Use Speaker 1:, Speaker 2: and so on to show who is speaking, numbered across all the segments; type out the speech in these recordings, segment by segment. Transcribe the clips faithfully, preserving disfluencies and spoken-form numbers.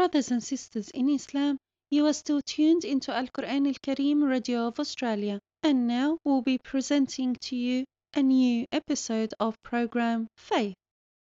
Speaker 1: brothers and sisters in Islam, you are still tuned into Al Quran Al Kareem Radio of Australia, and now we'll be presenting to you a new episode of program Faith.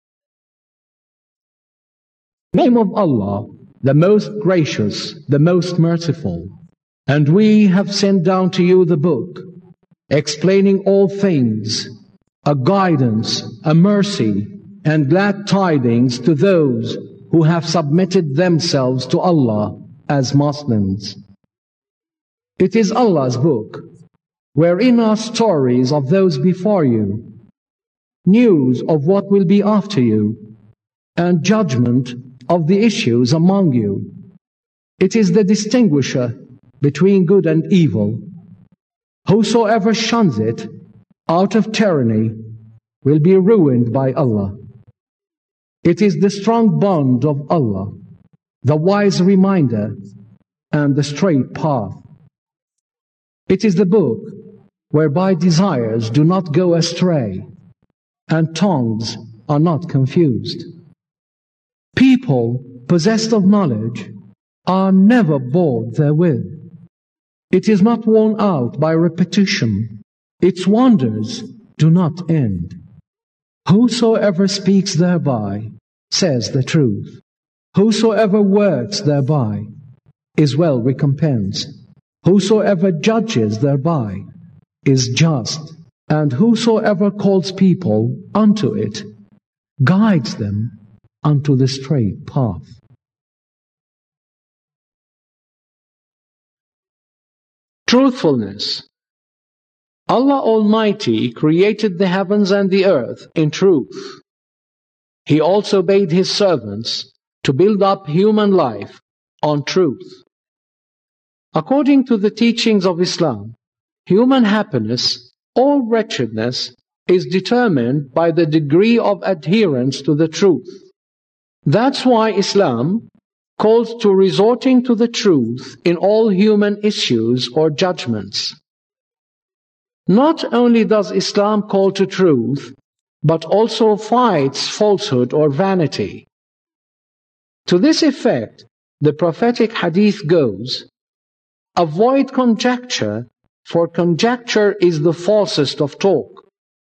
Speaker 2: Name of Allah, the most gracious, the most merciful. And we have sent down to you the book, explaining all things, a guidance, a mercy, and glad tidings to those who have submitted themselves to Allah as Muslims. It is Allah's book, wherein are stories of those before you, news of what will be after you, and judgment of the issues among you. It is the distinguisher between good and evil. Whosoever shuns it out of tyranny will be ruined by Allah. It is the strong bond of Allah, the wise reminder, and the straight path. It is the book whereby desires do not go astray, and tongues are not confused. People possessed of knowledge are never bored therewith. It is not worn out by repetition. Its wonders do not end. Whosoever speaks thereby says the truth. Whosoever works thereby is well recompensed. Whosoever judges thereby is just. And whosoever calls people unto it guides them unto the straight path. Truthfulness. Allah Almighty created the heavens and the earth in truth. He also bade His servants to build up human life on truth. According to the teachings of Islam, human happiness or wretchedness is determined by the degree of adherence to the truth. That's why Islam calls to resorting to the truth in all human issues or judgments. Not only does Islam call to truth, but also fights falsehood or vanity. To this effect, the prophetic hadith goes, "Avoid conjecture, for conjecture is the falsest of talk."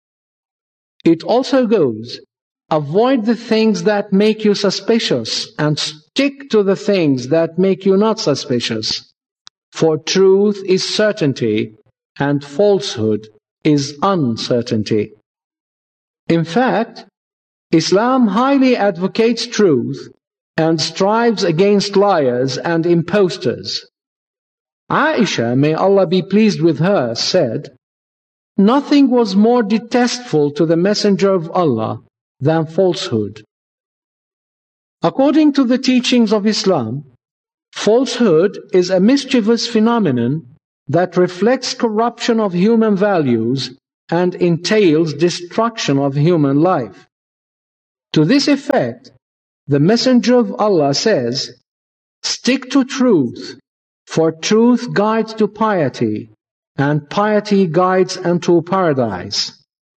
Speaker 2: It also goes, "Avoid the things that make you suspicious, and stick to the things that make you not suspicious. For truth is certainty, and falsehood is uncertainty." In fact, Islam highly advocates truth and strives against liars and impostors. Aisha, may Allah be pleased with her, said, "Nothing was more detestful to the Messenger of Allah than falsehood." According to the teachings of Islam, falsehood is a mischievous phenomenon that reflects corruption of human values and entails destruction of human life. To this effect, the Messenger of Allah says, "Stick to truth, for truth guides to piety, and piety guides unto paradise."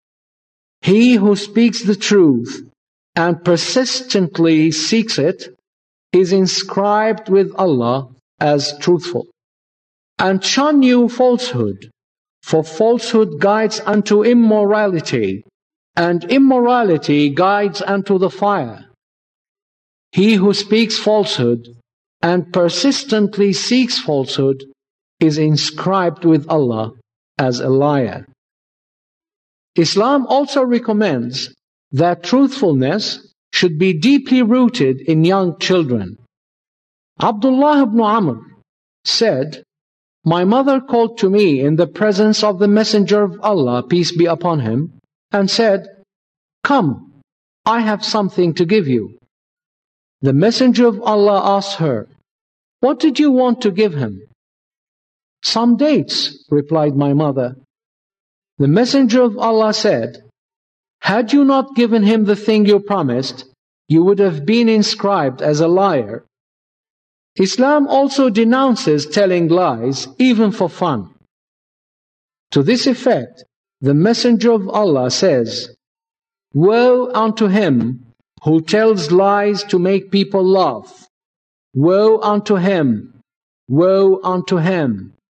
Speaker 2: He who speaks the truth and persistently seeks it is inscribed with Allah as truthful. And shun you falsehood, for falsehood guides unto immorality, and immorality guides unto the fire. He who speaks falsehood and persistently seeks falsehood is inscribed with Allah as a liar. Islam also recommends that truthfulness should be deeply rooted in young children. Abdullah ibn Amr said, "My mother called to me in the presence of the Messenger of Allah, peace be upon him, and said, 'Come, I have something to give you.' The Messenger of Allah asked her, 'What did you want to give him?' 'Some dates,' replied my mother. The Messenger of Allah said, 'Had you not given him the thing you promised, you would have been inscribed as a liar.' Islam also denounces telling lies, even for fun. To this effect, the Messenger of Allah says, "Woe unto him who tells lies to make people laugh. Woe unto him! Woe unto him!